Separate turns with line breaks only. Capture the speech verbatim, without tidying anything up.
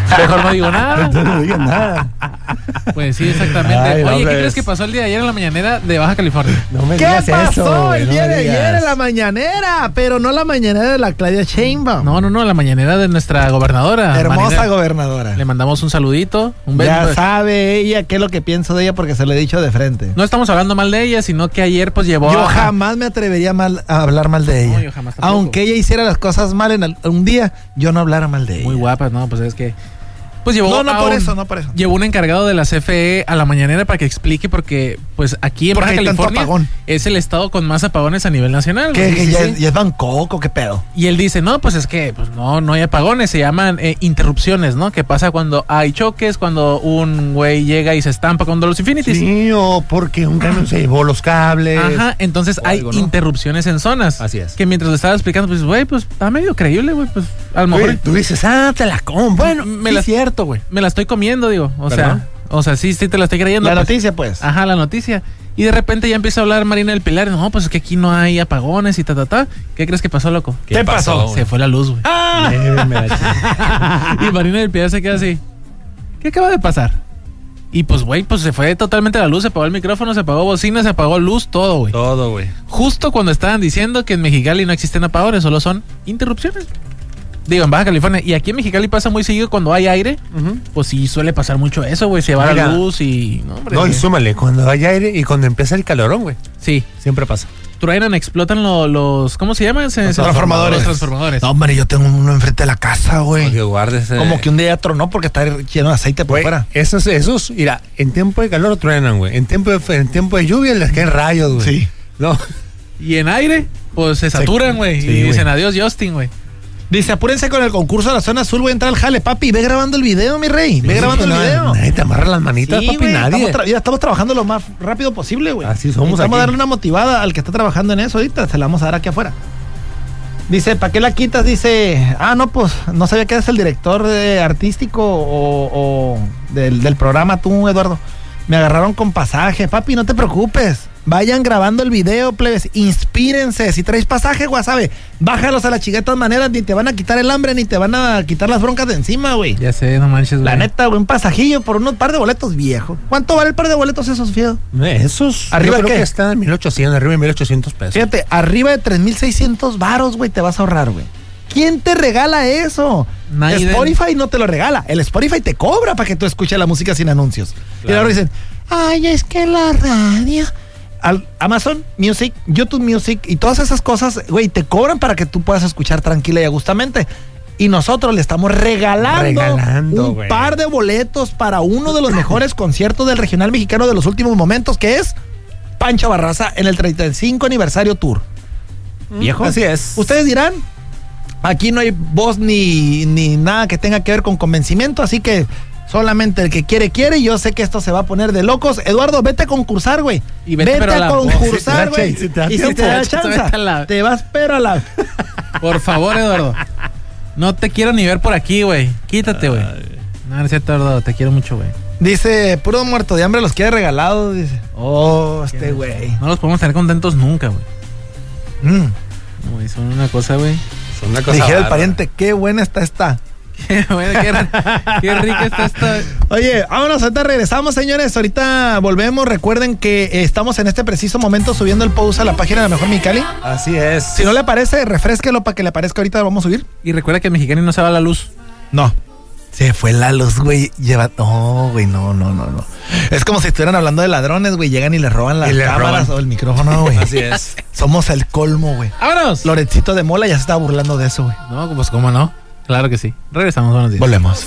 Mejor no digo nada.
Entonces no digas nada.
Pues sí, exactamente.
Ay,
Oye,
no,
¿qué
pues.
crees que pasó el día de ayer en la mañanera de Baja California?
No me
¿Qué
digas
pasó
eso, güey,
el
no
día
me
de
digas.
ayer en la mañanera? Pero no la mañanera de la Claudia Sheinbaum.
No, no, no, la mañanera de nuestra gobernadora.
Hermosa
Marina.
gobernadora.
Le mandamos un saludito, un beso.
Ya sabe ella qué es lo que pienso de ella porque se lo he dicho de frente.
No estamos hablando mal de ella, sino que ayer pues llevó
Yo
a...
jamás me atrevería mal a hablar mal de ella.
No, yo jamás tampoco.
Aunque ella hiciera las cosas mal en el- un día, yo no hablara mal de ella.
Muy guapa, no, pues es que... Pues llevó
No, no
a
por
un-
eso, no por eso.
Llevó un encargado de la C F E a la mañanera para que explique porque pues aquí en
Porque
Baja
hay tanto
California
apagón.
es el estado con más apagones a nivel nacional.
¿Qué?
güey.
¿Que
Sí,
ya,
sí.
es- ya es Bangkok o qué pedo?
Y él dice, no, pues es que pues no, no hay apagones, se llaman eh, interrupciones, ¿no? Que pasa cuando hay choques, cuando un güey llega y se estampa con los Infinities.
Sí, o porque un camión se llevó los cables.
Ajá, entonces
o
hay
algo, ¿no?
interrupciones en zonas.
Así es.
Que mientras le estaba explicando, pues, güey, pues está medio creíble, güey, pues a lo mejor...
Güey, tú dices, ah, te la como. Bueno,
Me
sí
la-
es cierto, güey.
Me la estoy comiendo, digo. O
¿Verdad?
sea, o sea, sí, sí te la estoy creyendo.
La
pues.
noticia, pues.
Ajá, la noticia. Y de repente ya empieza a hablar Marina del Pilar. No, pues es que aquí no hay apagones y ta, ta, ta. ¿Qué crees que pasó, loco?
¿Qué pasó?
Se fue la luz, güey.
¡Ah!
Llévenme la chingada.
Y Marina del Pilar se queda así. ¿Qué acaba de pasar? Y pues, güey, pues se fue totalmente la luz. Se apagó el micrófono, se apagó bocina, se apagó luz, todo, güey.
Todo, güey.
Justo cuando estaban diciendo que en Mexicali no existen apagones, solo son interrupciones. Digo, en Baja California. Y aquí en Mexicali pasa muy seguido cuando hay aire. Pues sí, suele pasar mucho eso, güey. Se va la
Mira.
luz y... No, hombre,
No, y
güey.
súmale, cuando hay aire y cuando empieza el calorón, güey.
Sí.
Siempre pasa.
Truenan, explotan lo- los... ¿Cómo se llaman? Se-
Los
se-
transformadores.
Los transformadores.
No, hombre, yo tengo uno enfrente de la casa, güey.
Que guardes. eh,
Como que un día ya tronó porque está lleno de aceite por
Güey,
fuera.
esos, esos, mira, en tiempo de calor truenan, güey. En tiempo de, en tiempo de lluvia les caen rayos, güey.
Sí.
No.
Y en aire, pues se saturan, güey.
Sí,
y
güey.
dicen adiós, Justin, güey.
Dice, apúrense con el concurso de la zona azul, voy a entrar al jale, papi. Ve grabando el video, mi rey. Ve
Sí,
grabando el
no,
video.
Nadie te amarra las manitas,
Sí,
papi,
güey,
nadie.
Estamos, tra- ya estamos trabajando lo más rápido posible, güey.
Así somos
Vamos
aquí.
a darle una motivada al que está trabajando en eso ahorita. Se la vamos a dar aquí afuera. Dice, ¿para qué la quitas? Dice, ah, no, pues no sabía que eres el director eh, artístico o, o del, del programa tú, Eduardo. Me agarraron con pasaje. Papi, no te preocupes. Vayan grabando el video, plebes. Inspírense. Si traes pasaje, guasabe, bájalos a la chica de todas maneras. Ni te van a quitar el hambre, ni te van a quitar las broncas de encima, güey.
Ya sé, no manches, güey.
La neta, güey, un pasajillo por unos par de boletos viejo. ¿Cuánto vale el par de boletos esos, Fío?
Eh, Esos,
¿Arriba
yo creo
qué?
que están en mil ochocientos, arriba de mil ochocientos pesos.
Fíjate, arriba de tres mil seiscientos varos, güey, te vas a ahorrar, güey. ¿Quién te regala eso?
Nadie.
Spotify no te lo regala. El Spotify te cobra para que tú escuches la música sin anuncios. Y
Claro.
luego dicen, ay, es que la radio... Al Amazon Music, YouTube Music y todas esas cosas, güey, te cobran para que tú puedas escuchar tranquila y agustamente. Y nosotros le estamos regalando,
Regalando,
un
güey.
par de boletos para uno de los mejores conciertos del regional mexicano de los últimos momentos, que es Pancho Barraza en el treinta y cinco aniversario tour. Viejo.
Así es.
Ustedes dirán, aquí no hay voz ni, ni nada que tenga que ver con convencimiento, así que solamente el que quiere, quiere. Y yo sé que esto se va a poner de locos. Eduardo, vete a concursar, güey.
Y vete,
vete
pero a
a
la-
concursar,
si te da
güey.
chance, si te da
Y si
tiempo,
te da
vete a
chance,
la-
te vas pero a la...
Por favor, Eduardo. No te quiero ni ver por aquí, güey. Quítate, güey. No, no es cierto, Eduardo. Te quiero mucho, güey.
Dice, puro muerto de hambre los quiere regalados. Dice, oh, este güey.
No los podemos tener contentos nunca, güey.
Mm.
No, güey, son una cosa, güey.
Son una cosa
Dijera el
bárbara.
pariente, qué buena está esta.
Qué, bueno, qué, qué rica está esta.
Oye, vámonos, ahorita regresamos, señores. Ahorita volvemos. Recuerden que eh, estamos en este preciso momento subiendo el post a la página de La Mejor Mexicali.
Así es.
Si no le parece, refresquelo para que le parezca. Ahorita lo vamos a subir.
Y recuerda que en Mexicali no se va la luz.
No. Se fue la luz, güey. Lleva. No, güey, no, no, no, no. Es como si estuvieran hablando de ladrones, güey. Llegan y le roban las
Y le
cámaras
roban.
o el micrófono, güey.
Así es.
Somos el colmo, güey.
¡Vámonos!
Lorencito de Mola ya se estaba burlando de eso, güey.
No, pues cómo no. Claro que sí. Regresamos, buenos días.
Volvemos.